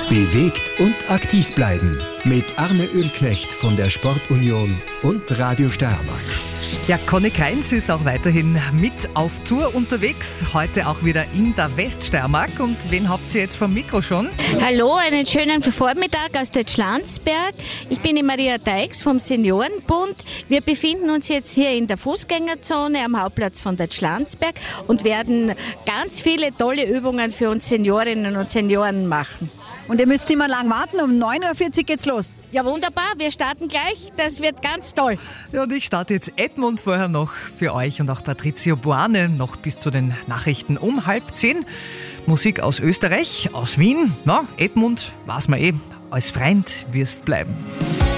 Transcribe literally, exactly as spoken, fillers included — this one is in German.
Bewegt und aktiv bleiben mit Arne Ölknecht von der Sportunion und Radio Steiermark. Ja, Conny Kreins ist auch weiterhin mit auf Tour unterwegs, heute auch wieder in der Weststeiermark. Und wen habt ihr jetzt vom Mikro schon? Hallo, einen schönen Vormittag aus der Schlanzberg. Ich bin die Maria Teix vom Seniorenbund. Wir befinden uns jetzt hier in der Fußgängerzone am Hauptplatz von der Schlanzberg und werden ganz viele tolle Übungen für uns Seniorinnen und Senioren machen. Und ihr müsst immer lang warten, um neun Uhr vierzig geht's los. Ja, wunderbar, wir starten gleich, das wird ganz toll. Ja, und ich starte jetzt Edmund vorher noch für euch und auch Patricio Boane noch bis zu den Nachrichten um halb zehn. Musik aus Österreich, aus Wien. Na, Edmund, weiß man eh, als Freund wirst bleiben.